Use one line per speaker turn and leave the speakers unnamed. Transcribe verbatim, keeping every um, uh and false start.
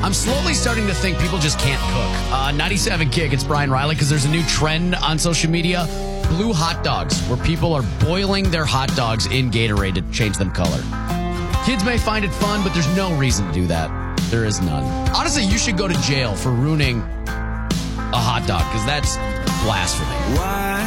I'm slowly starting to think people just can't cook. Uh, ninety-seven Kick, it's Brian Riley, because there's a new trend on social media. Blue hot dogs, where people are boiling their hot dogs in Gatorade to change them color. Kids may find it fun, but there's no reason to do that. There is none. Honestly, you should go to jail for ruining a hot dog, because that's blasphemy.
Why